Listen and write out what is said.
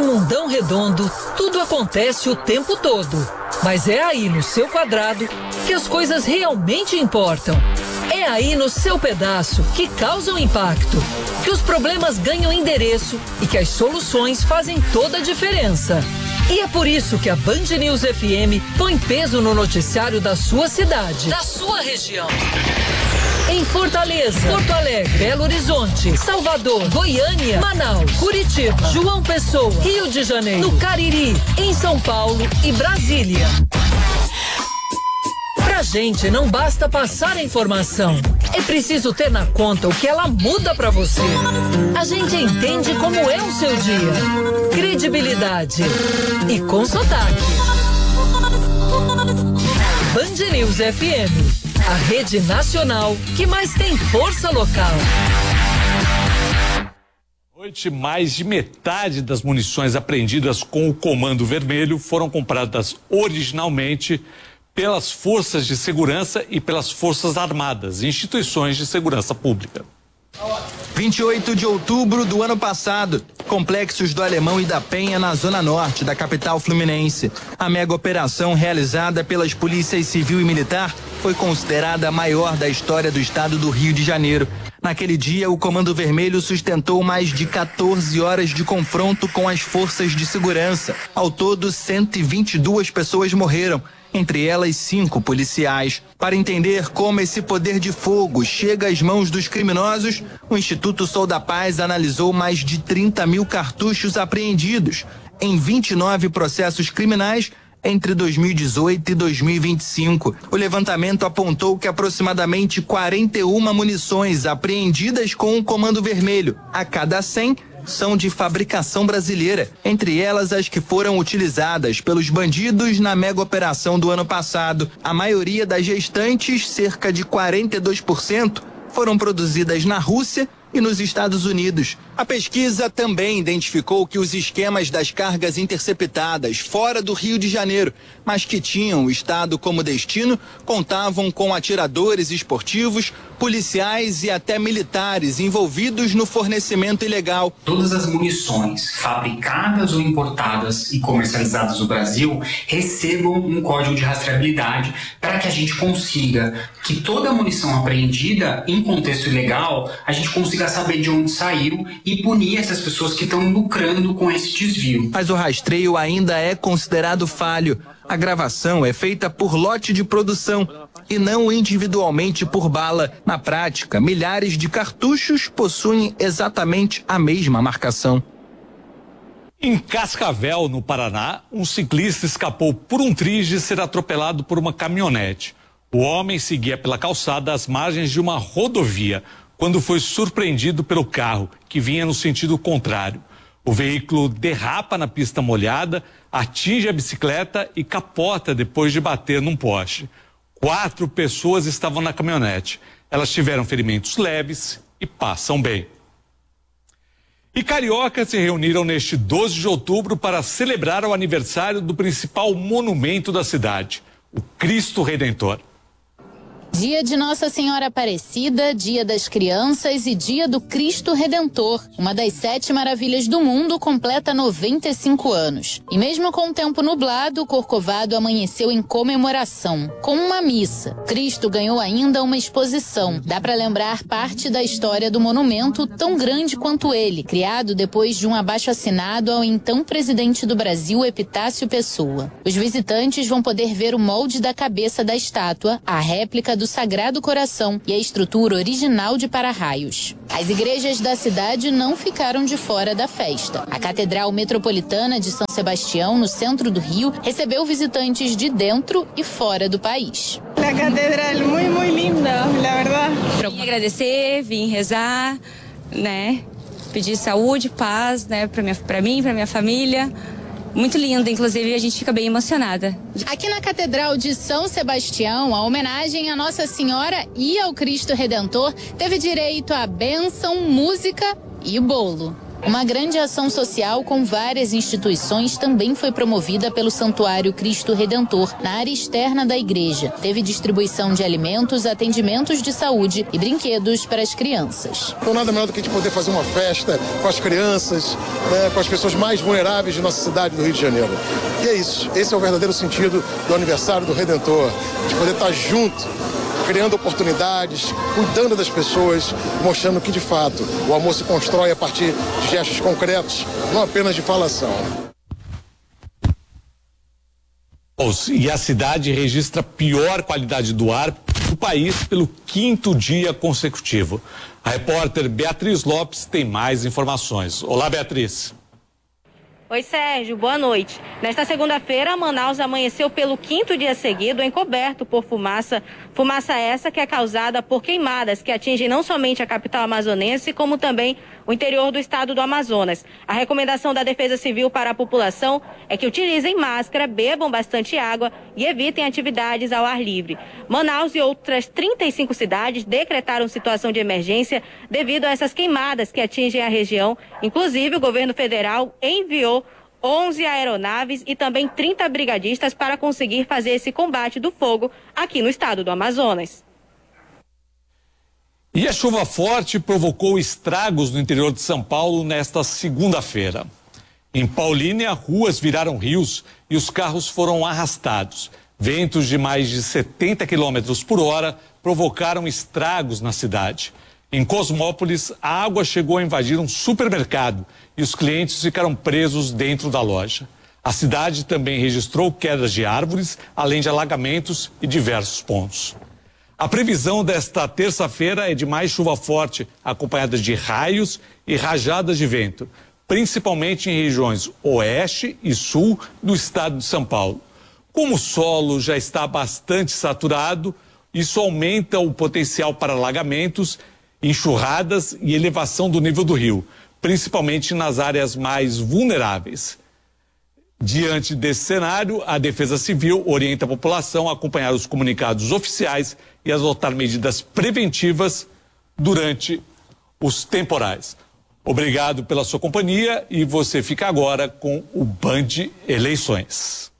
Nesse mundão redondo, tudo acontece o tempo todo. Mas é aí no seu quadrado que as coisas realmente importam. É aí no seu pedaço que causam impacto, que os problemas ganham endereço e que as soluções fazem toda a diferença. E é por isso que a Band News FM põe peso no noticiário da sua cidade, da sua região. Em Fortaleza, Porto Alegre, Belo Horizonte, Salvador, Goiânia, Manaus, Curitiba, João Pessoa, Rio de Janeiro, no Cariri, em São Paulo e Brasília. Pra gente não basta passar a informação, é preciso ter na conta o que ela muda pra você. A gente entende como é o seu dia. Credibilidade e com sotaque. Band News FM. A rede nacional que mais tem força local. Hoje, mais de metade das munições apreendidas com o Comando Vermelho foram compradas originalmente pelas forças de segurança e pelas forças armadas, instituições de segurança pública. 28 de outubro do ano passado, complexos do Alemão e da Penha na zona norte da capital fluminense. A mega operação realizada pelas polícias civil e militar foi considerada a maior da história do estado do Rio de Janeiro. Naquele dia, o Comando Vermelho sustentou mais de 14 horas de confronto com as forças de segurança. Ao todo, 122 pessoas morreram, entre elas 5 policiais. Para entender como esse poder de fogo chega às mãos dos criminosos, o Instituto Sol da Paz analisou mais de 30 mil cartuchos apreendidos em 29 processos criminais entre 2018 e 2025. O levantamento apontou que aproximadamente 41 munições apreendidas com o Comando Vermelho a cada 100 são de fabricação brasileira, entre elas as que foram utilizadas pelos bandidos na mega operação do ano passado. A maioria das restantes, cerca de 42%, foram produzidas na Rússia e nos Estados Unidos. A pesquisa também identificou que os esquemas das cargas interceptadas fora do Rio de Janeiro, mas que tinham o estado como destino, contavam com atiradores esportivos, policiais e até militares envolvidos no fornecimento ilegal. Todas as munições fabricadas ou importadas e comercializadas no Brasil recebam um código de rastreabilidade para que a gente consiga que toda a munição apreendida em contexto ilegal, a gente consiga saber de onde saiu e punir essas pessoas que estão lucrando com esse desvio. Mas o rastreio ainda é considerado falho. A gravação é feita por lote de produção e não individualmente por bala. Na prática, milhares de cartuchos possuem exatamente a mesma marcação. Em Cascavel, no Paraná, um ciclista escapou por um triz de ser atropelado por uma caminhonete. O homem seguia pela calçada às margens de uma rodovia, quando foi surpreendido pelo carro, que vinha no sentido contrário. O veículo derrapa na pista molhada, atinge a bicicleta e capota depois de bater num poste. 4 pessoas estavam na caminhonete. Elas tiveram ferimentos leves e passam bem. E cariocas se reuniram neste 12 de outubro para celebrar o aniversário do principal monumento da cidade, o Cristo Redentor. Dia de Nossa Senhora Aparecida, Dia das Crianças e Dia do Cristo Redentor. Uma das 7 maravilhas do mundo completa 95 anos. E mesmo com o tempo nublado, o Corcovado amanheceu em comemoração, com uma missa. Cristo ganhou ainda uma exposição. Dá para lembrar parte da história do monumento tão grande quanto ele, criado depois de um abaixo-assinado ao então presidente do Brasil, Epitácio Pessoa. Os visitantes vão poder ver o molde da cabeça da estátua, a réplica do Sagrado Coração e a estrutura original de para-raios. As igrejas da cidade não ficaram de fora da festa. A Catedral Metropolitana de São Sebastião, no centro do Rio, recebeu visitantes de dentro e fora do país. A catedral muito linda, la verdade. Vim agradecer, vim rezar, né? Pedir saúde, paz, né? Para mim, para minha família. Muito linda, inclusive a gente fica bem emocionada. Aqui na Catedral de São Sebastião, a homenagem à Nossa Senhora e ao Cristo Redentor teve direito a bênção, música e bolo. Uma grande ação social com várias instituições também foi promovida pelo Santuário Cristo Redentor, na área externa da igreja. Teve distribuição de alimentos, atendimentos de saúde e brinquedos para as crianças. Então nada melhor do que a gente poder fazer uma festa com as crianças, né, com as pessoas mais vulneráveis de nossa cidade do Rio de Janeiro. E é isso, esse é o verdadeiro sentido do aniversário do Redentor, de poder estar junto, criando oportunidades, cuidando das pessoas, mostrando que, de fato, o amor se constrói a partir de gestos concretos, não apenas de falação. E a cidade registra a pior qualidade do ar do país pelo 5º dia consecutivo. A repórter Beatriz Lopes tem mais informações. Olá, Beatriz. Oi, Sérgio, boa noite. Nesta segunda-feira, Manaus amanheceu pelo 5º dia seguido encoberto por fumaça. Fumaça essa que é causada por queimadas que atingem não somente a capital amazonense, como também o interior do estado do Amazonas. A recomendação da Defesa Civil para a população é que utilizem máscara, bebam bastante água e evitem atividades ao ar livre. Manaus e outras 35 cidades decretaram situação de emergência devido a essas queimadas que atingem a região. Inclusive, o governo federal enviou 11 aeronaves e também 30 brigadistas para conseguir fazer esse combate do fogo aqui no estado do Amazonas. E a chuva forte provocou estragos no interior de São Paulo nesta segunda-feira. Em Paulínia, ruas viraram rios e os carros foram arrastados. Ventos de mais de 70 km por hora provocaram estragos na cidade. Em Cosmópolis, a água chegou a invadir um supermercado e os clientes ficaram presos dentro da loja. A cidade também registrou quedas de árvores, além de alagamentos e diversos pontos. A previsão desta terça-feira é de mais chuva forte, acompanhada de raios e rajadas de vento, principalmente em regiões oeste e sul do estado de São Paulo. Como o solo já está bastante saturado, isso aumenta o potencial para alagamentos, enxurradas e elevação do nível do rio, principalmente nas áreas mais vulneráveis. Diante desse cenário, a Defesa Civil orienta a população a acompanhar os comunicados oficiais e adotar medidas preventivas durante os temporais. Obrigado pela sua companhia e você fica agora com o Band Eleições.